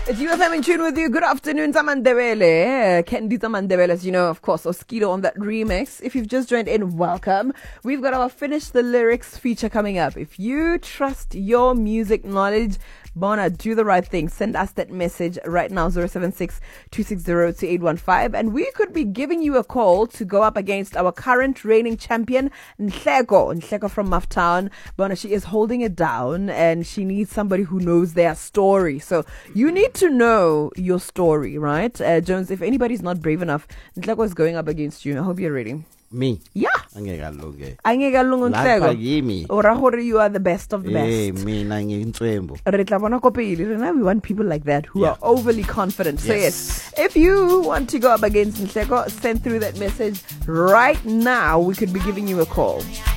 It's UFM in tune with you. Good afternoon, Zamandebele. Candy Zamandebele, as you know, of course, Oskido on that remix. If you've just joined in, welcome. We've got our Finish the Lyrics feature coming up. If you trust your music knowledge, Bona, do the right thing. Send us that message right now, 076-260-2815. And we could be giving you a call to go up against our current reigning champion, Nhleko from Mufftown. Bona, she is holding it down and she needs somebody who knows their story. So you need to know your story, right? Jones, if anybody's not brave enough, Nhleko is going up against you. I hope you're ready. Me? Yeah. Angekalunge. Nhleko. Ora hore you are the best of the best. Mina ngiyintswembo. We want people like that who are overly confident. So yes, if you want to go up against Nhleko, send through that message right now. We could be giving you a call.